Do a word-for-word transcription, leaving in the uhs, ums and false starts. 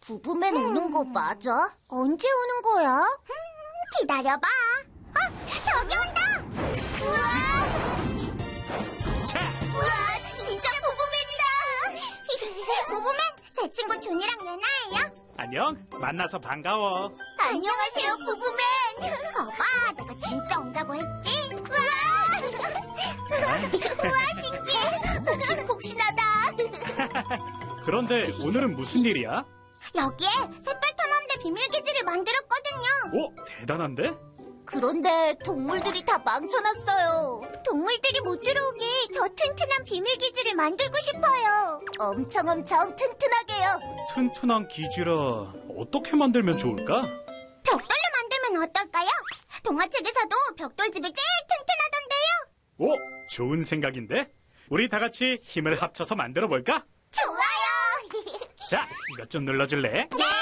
부부맨 오는 거 맞아? 언제 오는 거야? 기다려봐. 어, 저기 온다. 우와. 자, 우와, 진짜 부부맨이다. 부부맨, 제 친구 준이랑 예나예요. 안녕. 만나서 반가워. 안녕하세요, 부부맨. 봐봐, 내가 진짜 온다고 했지? 우와. 우와, 신기해. 폭신폭신하다. 그런데 오늘은 무슨 일이야? 여기에 샛별탐험대 비밀기지를 만들었거든요. 오, 대단한데? 그런데 동물들이 다 망쳐놨어요. 동물들이 못 들어오게 더 튼튼한 비밀기지를 만들고 싶어요. 엄청 엄청 튼튼하게요. 튼튼한 기지라 어떻게 만들면 좋을까? 벽돌로 만들면 어떨까요? 동화책에서도 벽돌집이 제일 튼튼하던데요. 오, 좋은 생각인데? 우리 다 같이 힘을 합쳐서 만들어 볼까? 좋아요. 자, 이것 좀 눌러줄래? 네.